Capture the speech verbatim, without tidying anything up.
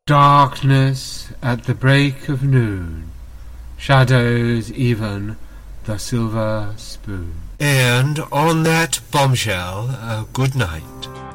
Darkness at the break of noon shadows even the silver spoon. And on that bombshell, uh, good night.